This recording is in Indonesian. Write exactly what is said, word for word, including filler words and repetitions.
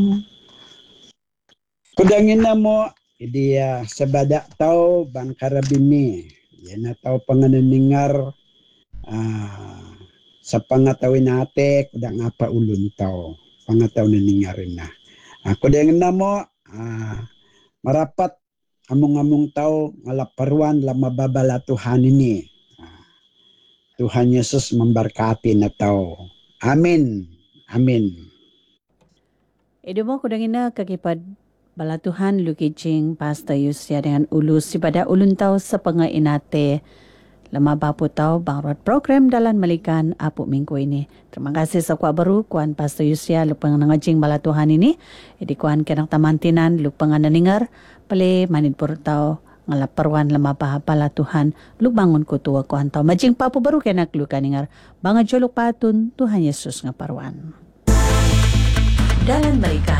Kudangin na mo, idi uh, sabada tao bang karabini. Yan na tao panganiningar uh, sa pangatawin nate, kudang apa ulun tao. Pangataw na ningarin na. Uh, kudangin na mo, uh, marapat among-among tao ngalaparuan la mababala Tuhan ini. Uh, Tuhan Yesus memberkati na tao. Amin. Amin. Edo mo kudangin na kakipad balatuhan lukijing Pastor Yusya dengan ulus sipada ulun tau sa pangainate lama bapu tau bangrot program dalan malikan apu minggu ini. Terima kasih sa kuat baru kuan Pastor Yusya lupang nangajing balatuhan ini. Idi kuan kenang tamantinan lupang naningar pale manid pur tau ngalaparwan lama bah balatuhan lubangon ko tuwa kuan tau majing papu baru kenak luka ningar banga jolok patun Tuhan Yesus ngaparwan. Dalan malikan